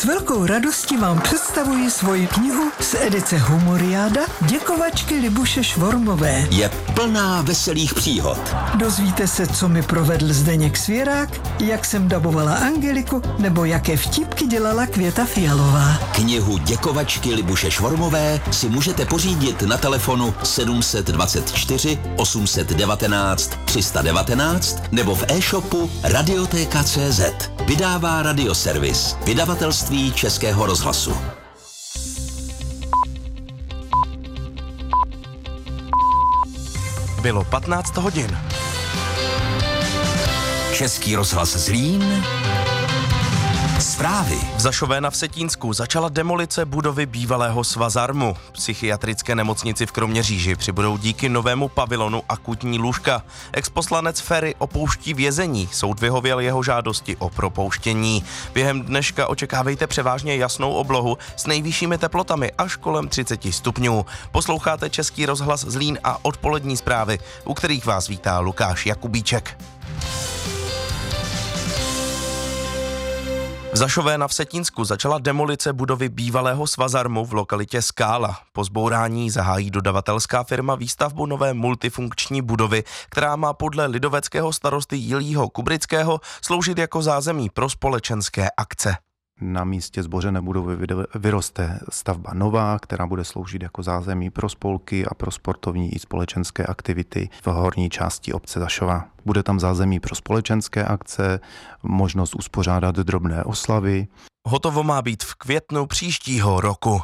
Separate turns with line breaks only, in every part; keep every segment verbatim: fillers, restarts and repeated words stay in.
S velkou radostí vám představuji svoji knihu z edice Humoriáda Děkovačky Libuše Švormové.
Je plná veselých příhod.
Dozvíte se, co mi provedl Zdeněk Svěrák, jak jsem dabovala Angeliku, nebo jaké vtipky dělala Květa Fialová.
Knihu Děkovačky Libuše Švormové si můžete pořídit na telefonu sedm dvacet čtyři osm devatenáct tři sta devatenáct nebo v e-shopu Radiotéka tečka cé zet. Vydává Radioservis, vydavatelství Českého rozhlasu.
Bylo patnáct hodin.
Český rozhlas Zlín. Zprávy.
V Zašové na Vsetínsku začala demolice budovy bývalého Svazarmu. Psychiatrické nemocnici v Kroměříži přibudou díky novému pavilonu akutní lůžka. Exposlanec Ferry opouští vězení. Soud vyhověl jeho žádosti o propouštění. Během dneška očekávejte převážně jasnou oblohu s nejvyššími teplotami až kolem třicet stupňů. Posloucháte Český rozhlas Zlín a odpolední zprávy, u kterých vás vítá Lukáš Jakubíček. V Zašové na Vsetínsku začala demolice budovy bývalého Svazarmu v lokalitě Skála. Po zbourání zahájí dodavatelská firma výstavbu nové multifunkční budovy, která má podle lidoveckého starosty Jiřího Kubrického sloužit jako zázemí pro společenské akce.
Na místě zbořené budovy vyroste stavba nová, která bude sloužit jako zázemí pro spolky a pro sportovní i společenské aktivity v horní části obce Zašova. Bude tam zázemí pro společenské akce, možnost uspořádat drobné oslavy.
Hotovo má být v květnu příštího roku.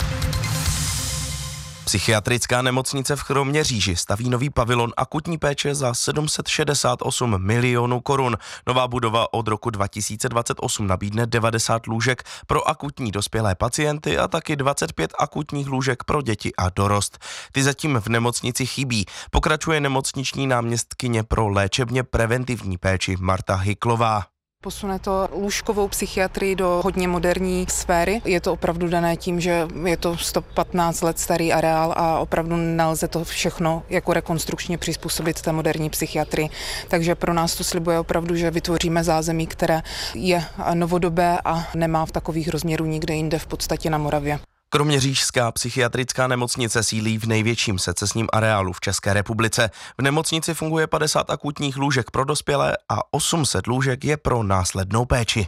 Psychiatrická nemocnice v Kroměříži staví nový pavilon akutní péče za sedm set šedesát osm milionů korun. Nová budova od roku dva tisíce dvacet osm nabídne devadesát lůžek pro akutní dospělé pacienty a taky dvacet pět akutních lůžek pro děti a dorost. Ty zatím v nemocnici chybí. Pokračuje nemocniční náměstkyně pro léčebně preventivní péči Marta Hyklová.
Posune to lůžkovou psychiatrii do hodně moderní sféry. Je to opravdu dané tím, že je to sto patnáct let starý areál a opravdu nelze to všechno jako rekonstrukčně přizpůsobit té moderní psychiatrii. Takže pro nás to slibuje opravdu, že vytvoříme zázemí, které je novodobé a nemá v takových rozměrů nikde jinde v podstatě na Moravě.
Kroměřížská psychiatrická nemocnice sídlí v největším secesním areálu v České republice. V nemocnici funguje padesát akutních lůžek pro dospělé a osm set lůžek je pro následnou péči.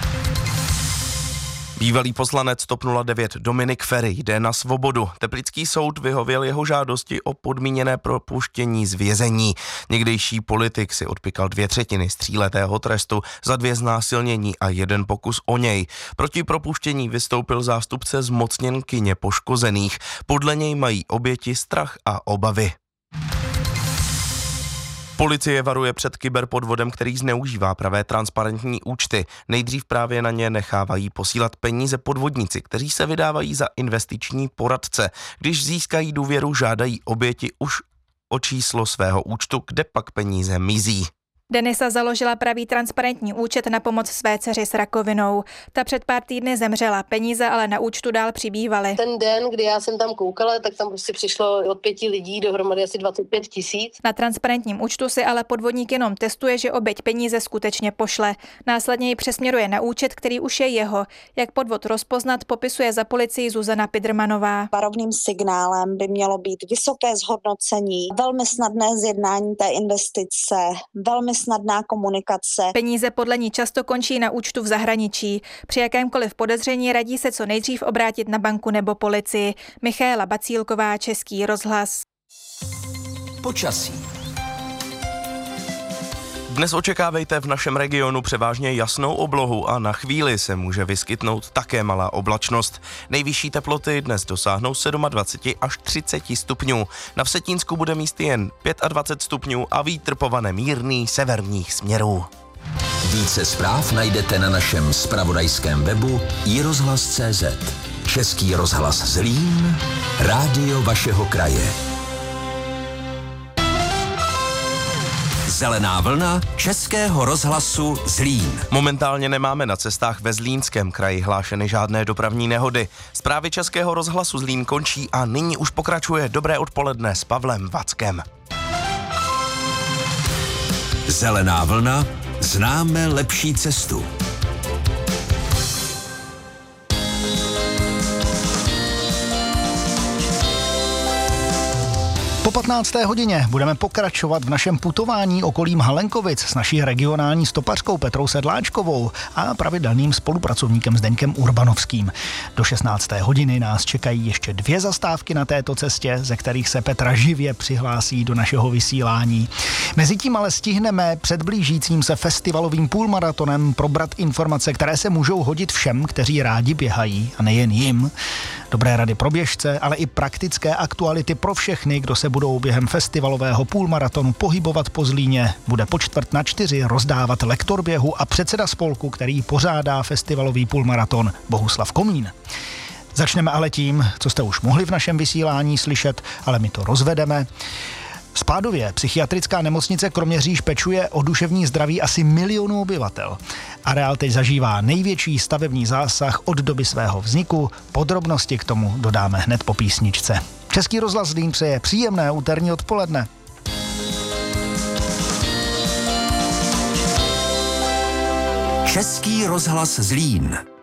Bývalý poslanec TOP nula devět Dominik Ferry jde na svobodu. Teplický soud vyhověl jeho žádosti o podmíněné propuštění z vězení. Někdejší politik si odpykal dvě třetiny z tříletého trestu za dvě znásilnění a jeden pokus o něj. Proti propuštění vystoupil zástupce zmocněnkyně poškozených. Podle něj mají oběti strach a obavy. Policie varuje před kyberpodvodem, který zneužívá pravé transparentní účty. Nejdřív právě na ně nechávají posílat peníze podvodníci, kteří se vydávají za investiční poradce. Když získají důvěru, žádají oběti už o číslo svého účtu, kde pak peníze mizí.
Denisa založila pravý transparentní účet na pomoc své dceři s rakovinou. Ta před pár týdny zemřela, peníze ale na účtu dál přibývaly.
Ten den, kdy já jsem tam koukala, tak tam prostě přišlo od pěti lidí dohromady asi dvacet pět tisíc.
Na transparentním účtu si ale podvodník jenom testuje, že oběť peníze skutečně pošle. Následně ji přesměruje na účet, který už je jeho. Jak podvod rozpoznat, popisuje za policii Zuzana Pidrmanová.
Varovným signálem by mělo být vysoké zhodnocení, velmi snadné zjednání té investice, velmi snadná komunikace.
Peníze podle ní často končí na účtu v zahraničí. Při jakémkoliv podezření radí se co nejdřív obrátit na banku nebo policii. Michaela Bacílková, Český rozhlas.
Počasí.
Dnes očekávejte v našem regionu převážně jasnou oblohu a na chvíli se může vyskytnout také malá oblačnost. Nejvyšší teploty dnes dosáhnou dvacet sedm až třicet stupňů. Na Vsetínsku bude místy jen dvacet pět stupňů a vítr povane mírný severních směrů.
Více zpráv najdete na našem zpravodajském webu i rozhlas tečka cé zet. Český rozhlas Zlín, rádio vašeho kraje. Zelená vlna Českého rozhlasu Zlín.
Momentálně nemáme na cestách ve Zlínském kraji hlášeny žádné dopravní nehody. Zprávy Českého rozhlasu Zlín končí a nyní už pokračuje Dobré odpoledne s Pavlem Vackem.
Zelená vlna, známe lepší cestu.
patnácté hodině budeme pokračovat v našem putování okolím Halenkovic s naší regionální stopařkou Petrou Sedláčkovou a pravidelným spolupracovníkem Zdeňkem Urbanovským. Do šestnácté hodiny nás čekají ještě dvě zastávky na této cestě, ze kterých se Petra živě přihlásí do našeho vysílání. Mezitím ale stihneme před blížícím se festivalovým půlmaratonem probrat informace, které se můžou hodit všem, kteří rádi běhají a nejen jim. Dobré rady pro běžce, ale i praktické aktuality pro všechny, kdo se budou během festivalového půlmaratonu pohybovat po Zlíně. Bude po čtvrt na čtyři rozdávat lektor běhu a předseda spolku, který pořádá festivalový půlmaraton, Bohuslav Komín. Začneme ale tím, co jste už mohli v našem vysílání slyšet, ale my to rozvedeme. V Spádově psychiatrická nemocnice Kroměříž pečuje o duševní zdraví asi milionu obyvatel. Areál teď zažívá největší stavební zásah od doby svého vzniku. Podrobnosti k tomu dodáme hned po písničce. Český rozhlas Zlín přeje příjemné úterní odpoledne.
Český rozhlas Zlín.